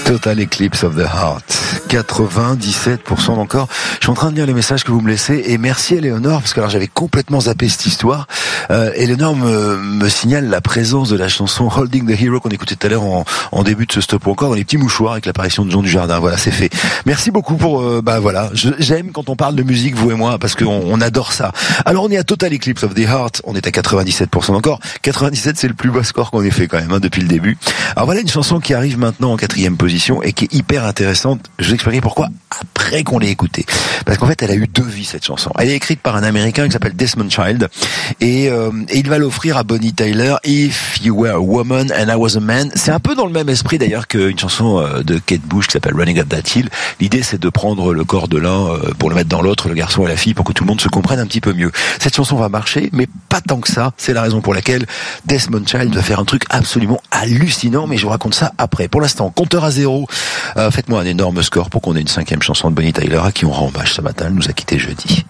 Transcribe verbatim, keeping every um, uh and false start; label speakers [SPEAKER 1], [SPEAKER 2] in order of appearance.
[SPEAKER 1] Total Eclipse of the Heart. quatre-vingt-dix-sept pour cent encore. Je suis en train de lire les messages que vous me laissez et merci Eleonore parce que alors j'avais complètement zappé cette histoire. Euh, Eleonore me, me signale la présence de la chanson Holding the Hero qu'on écoutait tout à l'heure en, en début de ce stop ou encore dans les petits mouchoirs avec l'apparition de Jean Dujardin. Voilà, c'est fait. Merci beaucoup pour euh, bah voilà. Je, j'aime quand on parle de musique vous et moi parce qu'on on adore ça. Alors on est à Total Eclipse of the Heart. On est à quatre-vingt-dix-sept pour cent encore. quatre-vingt-dix-sept c'est le plus bas score qu'on ait fait quand même hein, depuis le début. Alors voilà une chanson qui arrive maintenant en quatrième position et qui est hyper intéressante. Je vous expliquerai pourquoi après qu'on l'ait écoutée. Parce qu'en fait, elle a eu deux vies cette chanson. Elle est écrite par un Américain qui s'appelle Desmond Child et, euh, et il va l'offrir à Bonnie Tyler. If You Were a Woman and I Was a Man. C'est un peu dans le même esprit d'ailleurs qu'une chanson de Kate Bush qui s'appelle Running Up That Hill. L'idée c'est de prendre le corps de l'un pour le mettre dans l'autre, le garçon et la fille, pour que tout le monde se comprenne un petit peu mieux. Cette chanson va marcher, mais pas tant que ça. C'est la raison pour laquelle Desmond Child va faire un truc absolument hallucinant, mais je vous raconte ça après. Pour l'instant, compteur à zéro. Euh, faites-moi un énorme score pour qu'on ait une cinquième chanson de Bonnie Tyler à qui on rend hommage ce matin. Elle nous a quitté jeudi.